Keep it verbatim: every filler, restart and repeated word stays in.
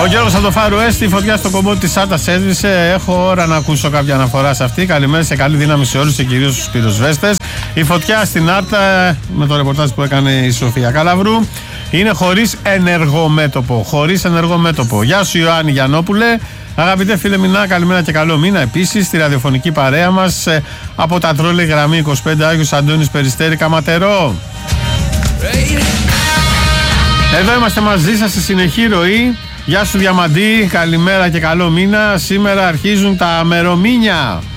Ο Γιώργος από το Φάρου Έστι, η φωτιά στο κομμάτι της Σάρτας έσβησε. Έχω ώρα να ακούσω κάποια αναφορά σε αυτή. Καλημέρα σε καλή δύναμη σε όλους και κυρίως στους πυροσβέστες. Η φωτιά στην Άρτα, με το ρεπορτάζ που έκανε η Σοφία Καλαβρού, είναι χωρίς ενεργό μέτωπο. Χωρίς ενεργό μέτωπο. Γεια σου Ιωάννη Γιαννόπουλε. Αγαπητέ φίλε Μινά, καλημέρα και καλό μήνα. Επίσης, στη ραδιοφωνική παρέα μας ε, από τα τρόλε γραμμή είκοσι πέντε Άγιος Αντώνης Περιστέρη Καματερό. Εδώ είμαστε μαζί σας σε συνεχή ροή. Γεια σου Διαμαντή, καλημέρα και καλό μήνα. Σήμερα αρχίζουν τα μερομήνια.